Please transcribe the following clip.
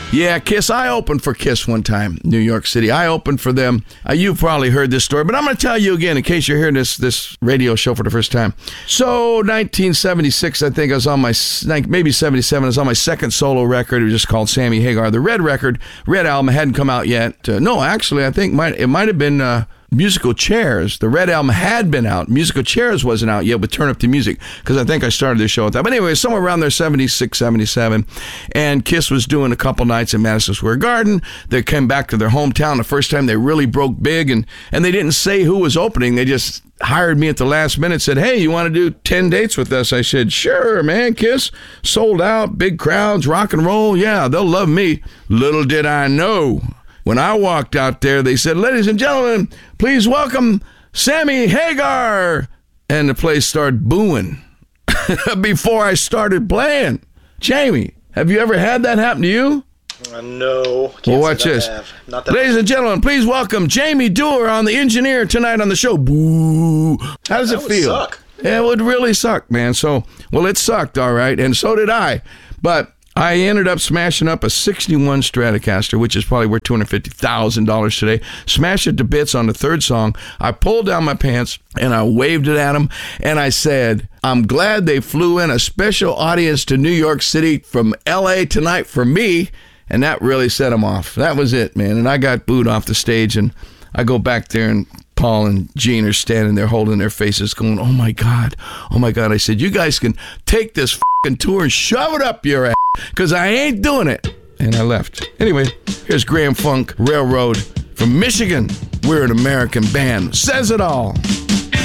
Yeah, Kiss. I opened for Kiss one time, New York City. I opened for them. You've probably heard this story, but I'm going to tell you again in case you're hearing this radio show for the first time. So 1976, I think I was on my, maybe 77, I was on my second solo record. It was just called Sammy Hagar. The Red album hadn't come out yet. No, actually, I think it might have been... Musical Chairs. The Red album had been out. Musical Chairs wasn't out yet with Turn Up the Music, because I think I started the show with that. But anyway, somewhere around there, 76, 77, and Kiss was doing a couple nights in Madison Square Garden. They came back to their hometown the first time they really broke big, and they didn't say who was opening. They just hired me at the last minute, said, hey, you want to do 10 dates with us? I said, sure, man. Kiss, sold out, big crowds, rock and roll. Yeah, they'll love me. Little did I know, when I walked out there, they said, ladies and gentlemen, please welcome Sammy Hagar. And the place started booing before I started playing. Jamie, have you ever had that happen to you? No. Well, watch this. Ladies and gentlemen, please welcome Jamie Dewar on The Engineer tonight on the show. Boo. How does it feel? Suck. Yeah, it would really suck, man. So, well, it sucked, all right, and so did I. But I ended up smashing up a 61 Stratocaster, which is probably worth $250,000 today. Smashed it to bits on the third song. I pulled down my pants and I waved it at them. And I said, I'm glad they flew in a special audience to New York City from L.A. tonight for me. And that really set them off. That was it, man. And I got booed off the stage. And I go back there and Paul and Gene are standing there holding their faces going, oh my God. I said, you guys can take this fucking tour and shove it up your ass, because I ain't doing it. And I left. Anyway, here's Grand Funk Railroad from Michigan. We're an American band. Says it all.